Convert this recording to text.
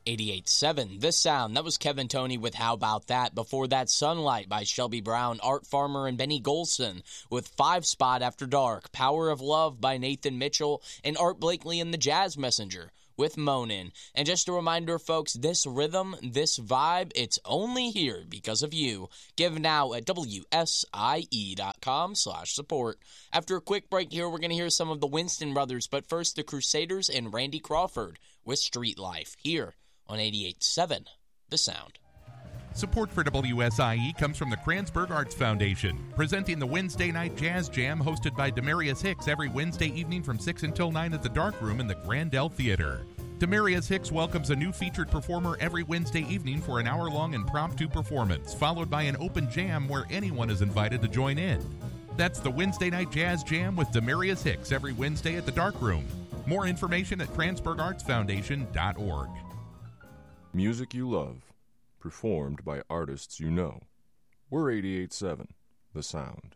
88.7, The Sound. That was Kevin Toney with How About That. Before that, Sunlight by Shelby Brown, Art Farmer, and Benny Golson with 5 Spot After Dark. Power of Love by Nathan Mitchell, and Art Blakely and the Jazz Messenger with Moanin'. And just a reminder, folks, this rhythm, this vibe, it's only here because of you. Give now at WSIE.com/support. After a quick break here, we're going to hear some of the Winston Brothers, but first, the Crusaders and Randy Crawford with Street Life here on 88.7, The Sound. Support for WSIE comes from the Kranzberg Arts Foundation, presenting the Wednesday Night Jazz Jam hosted by Demarius Hicks every Wednesday evening from 6 until 9 at the Dark Room in the Grandel Theater. Demarius Hicks welcomes a new featured performer every Wednesday evening for an hour-long impromptu performance, followed by an open jam where anyone is invited to join in. That's the Wednesday Night Jazz Jam with Demarius Hicks every Wednesday at the Dark Room. More information at KranzbergArtsFoundation.org. Music you love, performed by artists you know. We're 88.7, The Sound.